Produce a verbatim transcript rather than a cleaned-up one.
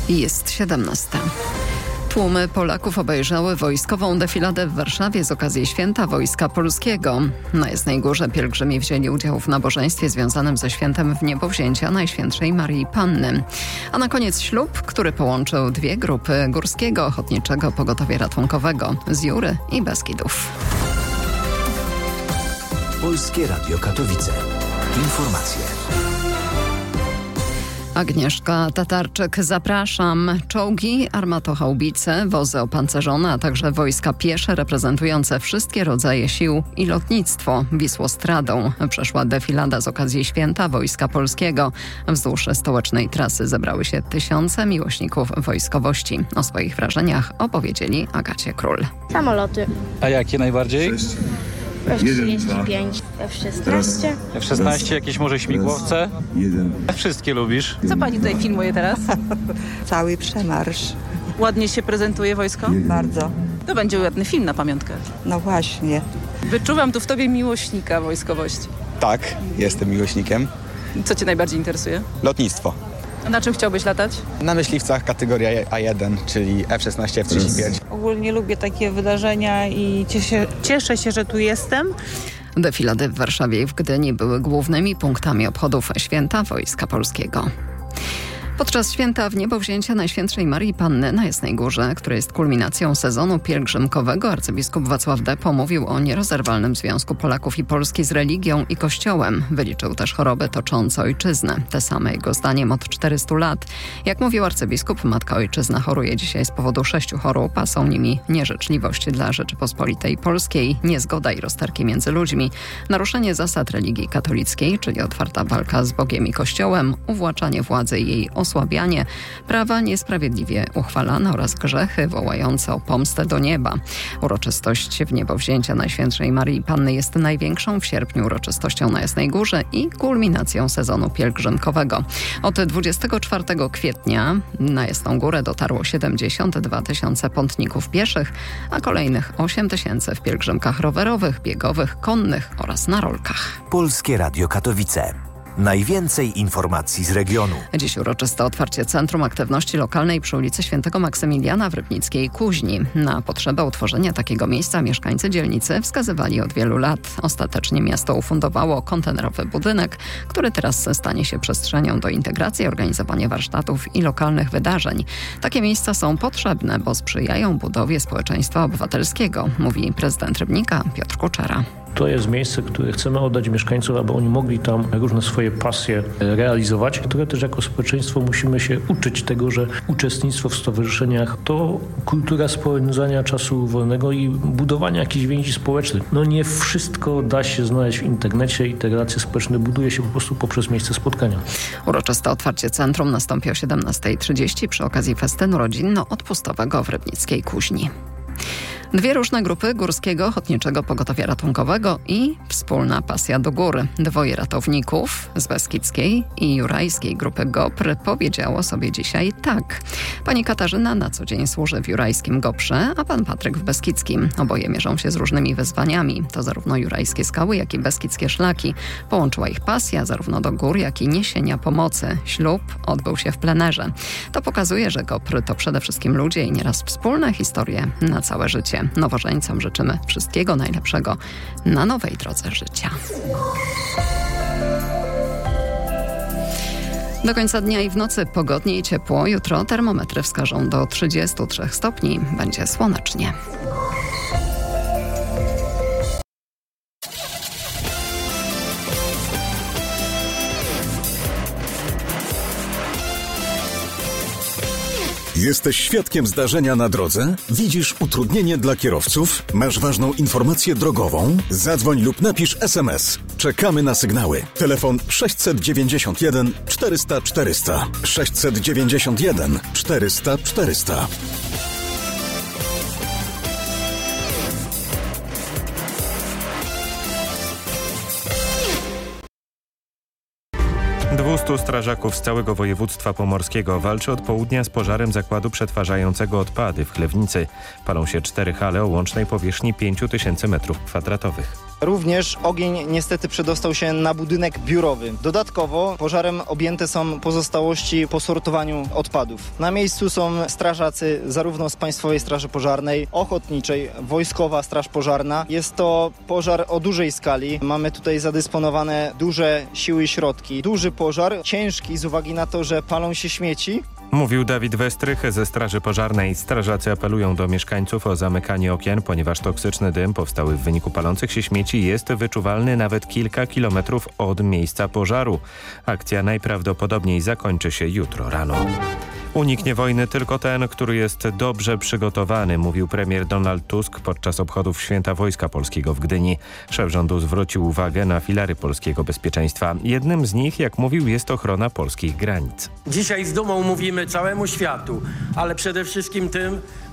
Jest siedemnasta. Tłumy Polaków obejrzały wojskową defiladę w Warszawie z okazji Święta Wojska Polskiego. Na Jasnej Górze pielgrzymi wzięli udział w nabożeństwie związanym ze świętem Wniebowzięcia Najświętszej Maryi Panny. A na koniec ślub, który połączył dwie grupy Górskiego Ochotniczego Pogotowia Ratunkowego z Jury i Beskidów. Polskie Radio Katowice. Informacje. Agnieszka Tatarczyk, zapraszam. Czołgi, armatochaubice, wozy opancerzone, a także wojska piesze reprezentujące wszystkie rodzaje sił i lotnictwo Wisłostradą przeszła defilada z okazji Święta Wojska Polskiego. Wzdłuż stołecznej trasy zebrały się tysiące miłośników wojskowości. O swoich wrażeniach opowiedzieli Agacie Król. Samoloty. A jakie najbardziej? F trzydzieści pięć, F szesnaście. F szesnaście, jakieś może śmigłowce? Wszystkie lubisz? Co pani tutaj filmuje teraz? Cały przemarsz. Ładnie się prezentuje wojsko? Bardzo. To będzie ładny film na pamiątkę. No właśnie. Wyczuwam tu w tobie miłośnika wojskowości. Tak, jestem miłośnikiem. Co cię najbardziej interesuje? Lotnictwo. A na czym chciałbyś latać? Na myśliwcach kategoria A jeden, czyli F szesnaście, F trzydzieści pięć. Ogólnie lubię takie wydarzenia i cieszę, cieszę się, że tu jestem. Defilady w Warszawie i w Gdyni były głównymi punktami obchodów Święta Wojska Polskiego. Podczas Święta Wniebowzięcia Najświętszej Maryi Panny na Jasnej Górze, które jest kulminacją sezonu pielgrzymkowego, arcybiskup Wacław D. pomówił o nierozerwalnym związku Polaków i Polski z religią i Kościołem. Wyliczył też choroby toczące ojczyznę. Te same jego zdaniem od czterystu lat. Jak mówił arcybiskup, Matka Ojczyzna choruje dzisiaj z powodu sześciu chorób, a są nimi nieżyczliwość dla Rzeczypospolitej Polskiej, niezgoda i rozterki między ludźmi, naruszenie zasad religii katolickiej, czyli otwarta walka z Bogiem i Kościołem, uwłaczanie władzy i jej osłabianie, prawa niesprawiedliwie uchwalane oraz grzechy wołające o pomstę do nieba. Uroczystość Wniebowzięcia Najświętszej Maryi Panny jest największą w sierpniu uroczystością na Jasnej Górze i kulminacją sezonu pielgrzymkowego. Od dwudziestego czwartego kwietnia na Jasną Górę dotarło siedemdziesiąt dwa tysiące pątników pieszych, a kolejnych osiem tysięcy w pielgrzymkach rowerowych, biegowych, konnych oraz na rolkach. Polskie Radio Katowice. Najwięcej informacji z regionu. Dziś uroczyste otwarcie Centrum Aktywności Lokalnej przy ulicy Świętego Maksymiliana w Rybnickiej Kuźni. Na potrzebę utworzenia takiego miejsca mieszkańcy dzielnicy wskazywali od wielu lat. Ostatecznie miasto ufundowało kontenerowy budynek, który teraz stanie się przestrzenią do integracji, organizowania warsztatów i lokalnych wydarzeń. Takie miejsca są potrzebne, bo sprzyjają budowie społeczeństwa obywatelskiego, mówi prezydent Rybnika Piotr Kuczera. To jest miejsce, które chcemy oddać mieszkańcom, aby oni mogli tam różne swoje pasje realizować, które też jako społeczeństwo musimy się uczyć tego, że uczestnictwo w stowarzyszeniach to kultura spędzania czasu wolnego i budowania jakichś więzi społecznych. No nie wszystko da się znaleźć w internecie i te relacje społeczne buduje się po prostu poprzez miejsce spotkania. Uroczyste otwarcie centrum nastąpi o siedemnasta trzydzieści przy okazji festynu rodzinno-odpustowego w Rybnickiej Kuźni. Dwie różne grupy Górskiego Ochotniczego Pogotowia Ratunkowego i wspólna pasja do góry. Dwoje ratowników z Beskidzkiej i Jurajskiej Grupy GOPR powiedziało sobie dzisiaj tak. Pani Katarzyna na co dzień służy w Jurajskim GOPRze, a pan Patryk w Beskidzkim. Oboje mierzą się z różnymi wyzwaniami. To zarówno Jurajskie Skały, jak i Beskidzkie Szlaki. Połączyła ich pasja zarówno do gór, jak i niesienia pomocy. Ślub odbył się w plenerze. To pokazuje, że GOPR to przede wszystkim ludzie i nieraz wspólne historie na całe życie. Nowożeńcom życzymy wszystkiego najlepszego na nowej drodze życia. Do końca dnia i w nocy pogodnie i ciepło. Jutro termometry wskażą do trzydziestu trzech stopni. Będzie słonecznie. Jesteś świadkiem zdarzenia na drodze? Widzisz utrudnienie dla kierowców? Masz ważną informację drogową? Zadzwoń lub napisz es em es. Czekamy na sygnały. Telefon sześćset dziewięćdziesiąt jeden czterysta czterysta. sześćset dziewięćdziesiąt jeden czterysta czterysta. dwustu strażaków z całego województwa pomorskiego walczy od południa z pożarem zakładu przetwarzającego odpady w Chlewnicy. Palą się cztery hale o łącznej powierzchni pięć tysięcy metrów kwadratowych. Również ogień niestety przedostał się na budynek biurowy. Dodatkowo pożarem objęte są pozostałości po sortowaniu odpadów. Na miejscu są strażacy zarówno z Państwowej Straży Pożarnej, Ochotniczej, Wojskowa Straż Pożarna. Jest to pożar o dużej skali. Mamy tutaj zadysponowane duże siły i środki. Duży pożar, ciężki z uwagi na to, że palą się śmieci. Mówił Dawid Westrych ze Straży Pożarnej. Strażacy apelują do mieszkańców o zamykanie okien, ponieważ toksyczny dym powstały w wyniku palących się śmieci jest wyczuwalny nawet kilka kilometrów od miejsca pożaru. Akcja najprawdopodobniej zakończy się jutro rano. Uniknie wojny tylko ten, który jest dobrze przygotowany, mówił premier Donald Tusk podczas obchodów Święta Wojska Polskiego w Gdyni. Szef rządu zwrócił uwagę na filary polskiego bezpieczeństwa. Jednym z nich, jak mówił, jest ochrona polskich granic. Dzisiaj z dumą mówimy całemu światu, ale przede wszystkim tym,